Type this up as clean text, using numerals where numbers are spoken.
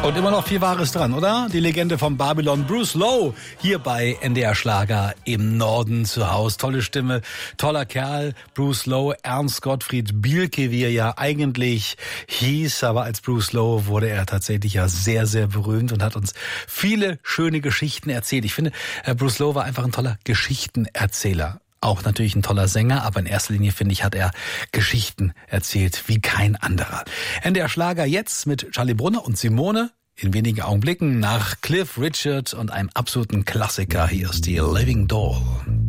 Und immer noch viel Wahres dran, oder? Die Legende vom Babylon, Bruce Lowe, hier bei NDR Schlager im Norden zu Hause. Tolle Stimme, toller Kerl, Bruce Lowe, Ernst Gottfried Bielke, wie er ja eigentlich hieß. Aber als Bruce Lowe wurde er tatsächlich ja sehr, sehr berühmt und hat uns viele schöne Geschichten erzählt. Ich finde, Bruce Lowe war einfach ein toller Geschichtenerzähler. Auch natürlich ein toller Sänger, aber in erster Linie, finde ich, hat er Geschichten erzählt wie kein anderer. NDR Schlager jetzt mit Charlie Brunner und Simone. In wenigen Augenblicken nach Cliff Richard und einem absoluten Klassiker. Hier ist die Living Doll.